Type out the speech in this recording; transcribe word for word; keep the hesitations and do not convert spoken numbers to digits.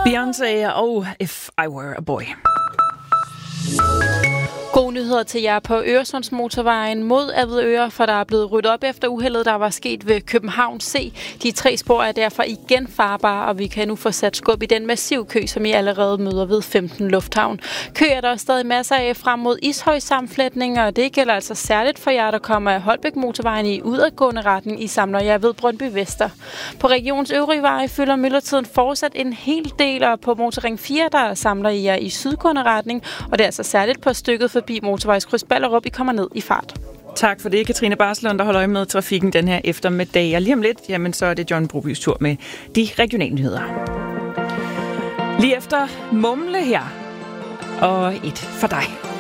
Beyoncé og If I Were a Boy. God nyheder til jer på Øresundsmotorvejen mod Avedøre, for der er blevet ryddet op efter uheldet, der var sket ved København C. De tre spor er derfor igen farbare, og vi kan nu få sat skub i den massiv kø, som I allerede møder ved femten Lufthavn. Kø er der stadig masser af frem mod Ishøj-sammenflætning, og det gælder altså særligt for jer, der kommer af Holbæk-motorvejen i udadgående retning. I samler jer ved Brøndby Vester. På regionens øvrige veje fylder myldretiden fortsat en hel del, og på Motorring fire, der samler I jer i sydgående retning, og det er altså særligt på stykket forbi motorvejskryds Ballerup, I kommer ned i fart. Tak for det, Katrine Barslund, der holder øje med trafikken den her eftermiddag. Og lige om lidt, jamen, så er det John Brobys tur med de regionale nyheder. Lige efter Mumle her, og et for dig.